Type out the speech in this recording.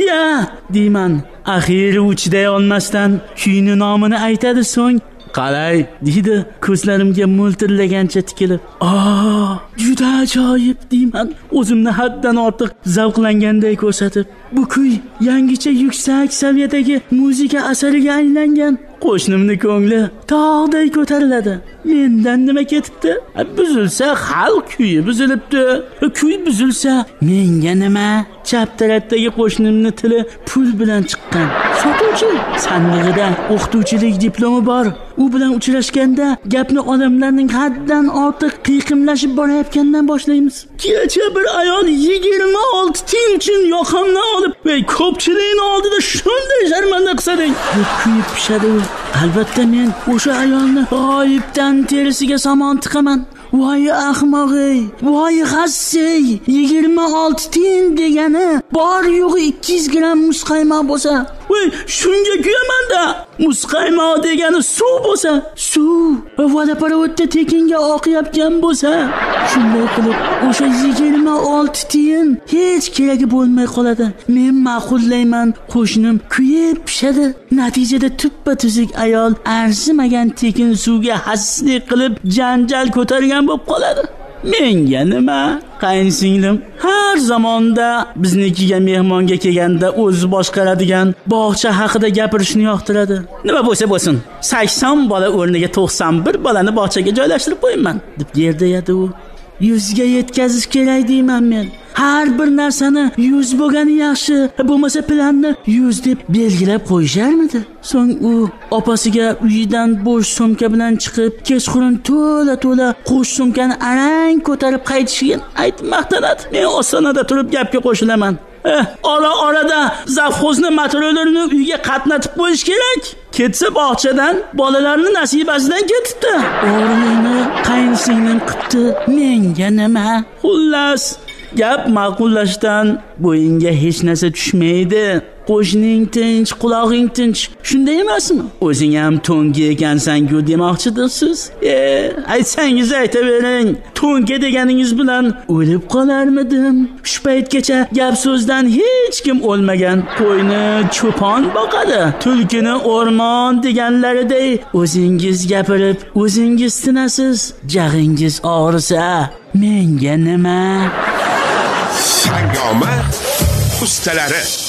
bo'ldi-ya, deyman. Axir u chiday olmasdan kuyning nomini aytadi, so'ng qalay deydi, ko'zlarimga mo'ltirlagancha tikilib. Juda ajoyib deyman, o'zimni haddan ortiq zavqlanganday ko'rsatib. Bu kuy yangicha yuksak saviyadagi muzika asariga aylangan. Qo'shnimning ko'ngli tog'day ko'tariladi. Mendan nima ketibdi? Buzilsa xalq kuyi buzilibdi. Kuy buzilsa menga nima? Chap tarafdagi qo'shnimning tili pul bilan chiqqan. Sotuvchi sandig'ida o'qituvchilik diplomi bor. U bilan uchrashganda gapni odamlarning haddan ortiq qiyiqimlashib borayotgandan boshlaymiz. Kecha bir ayol 26 tiyin uchun yoqamdan olib, ko'pchilikning oldida shunday sharmanda qilsading, kuyib pishadi. Albatta men o'sha ayolni g'oyibdan terisiga somon tiqaman. Voy ahmoq-ey, voy g'assey, 26 tiyin degani bor yo'g'i 200 gram muzqaymoq bo'lsa, shunga kuyaman-da. Muzqaymoq degani suv bo'lsa, suv vodoprovodda tekinga oqayotgan bo'lsa, shunday qilib o'sha 26 tiyin hech keragi bo'lmay qoladi. Men ma'qullayman, qo'shnim kuyib pishadi. Natijada tuppa-tuzuk ayol arzimagan tekin suvga hasslik qilib janjal ko'targan bo'lib qoladi. Menga nima? Qayinsinglim har zamonda biznikiga mehmonga kelganda o'zi boshqaradigan bog'cha haqida gapirishni yoqtiradi. Nima bo'lsa bo'lsin, 80 bola o'rniga 91 bolani bog'chaga joylashtirib qo'yman deb yerdayadi u. 100 ga yetkazish kerak deyman men. Har bir narsani 100 bo'lgani yaxshi, bo'lmasa planni 100 deb belgilab qo'yisharmidi? So'ng u opasiga uyidan bo'sh sumka bilan chiqib, kechqurun to'la qo'sh sumkani arang ko'tarib qaytishiga aytib maqtanadi. Men ostonada turib gapga qo'shilaman. Ora-orada zavxozning materiallarini uyga qatnatib qo'yish kerak. Ketsa bog'chadan bolalarni nasibasidan ketibdi. O'g'limni qayinsinglim qipti, menga nima? Xullas, gap ma'qullashdan bo'yinga hech narsa tushmaydi. Qo'shning tinch, qulog'ing tinch. Shunday emasmi? O'zing ham to'nka ekansan-ku demoqchidirsiz. Aytsangiz aytavering. To'nka deganingiz bilan o'lib qolarmidim? Shu paytgacha gap so'zdan hech kim o'lmagan. Qo'yni cho'pon boqadi, tulkini o'rmon deganlariday o'zingiz gapirib, o'zingiz tinasiz. Jag'ingiz og'risa, menga nima? Sangoma ustalari